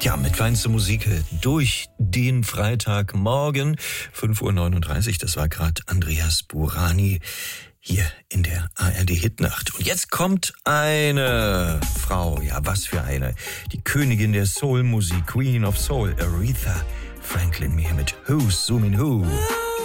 Ja, mit feinster Musik durch den Freitagmorgen. 5:39 Uhr, das war gerade Andreas Burani hier in der ARD Hitnacht. Und jetzt kommt eine Frau, ja was für eine, die Königin der Soulmusik, Queen of Soul, Aretha Franklin, mir mit Who's Zoomin' Who.